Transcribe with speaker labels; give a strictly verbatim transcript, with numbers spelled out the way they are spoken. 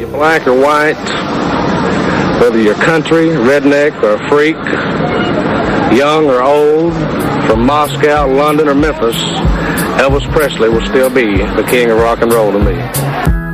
Speaker 1: Black or white, whether you're country, redneck, or freak, young or old, from Moscow, London, or Memphis, Elvis Presley will still be the king of rock and roll to me.